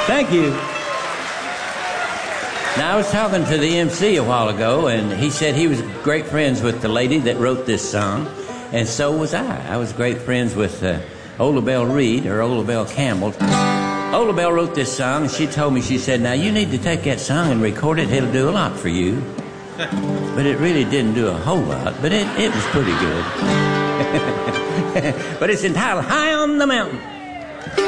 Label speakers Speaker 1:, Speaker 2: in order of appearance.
Speaker 1: Thank you. Now, I was talking to the MC a while ago, and he said he was great friends with the lady that wrote this song, and so was I. I was great friends with Ola Belle Reed, or Ola Belle Campbell. Ola Belle wrote this song, and she told me, she said, now you need to take that song and record it. It'll do a lot for you. But it really didn't do a whole lot, but it was pretty good. But it's entitled High on the Mountain.